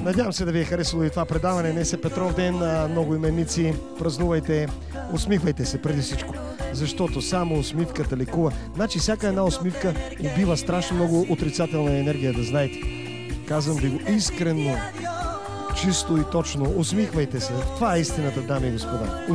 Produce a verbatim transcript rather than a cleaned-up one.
Надявам се да ви е харесало и това предаване. Днес е Петров ден, много именици. Празнувайте, усмихвайте се преди всичко. Защото само усмивката лекува. Значи всяка една усмивка убива страшно много отрицателна енергия, да знаете. Казвам ви го искрено, чисто и точно. Усмихвайте се. Това е истината, дами и господа.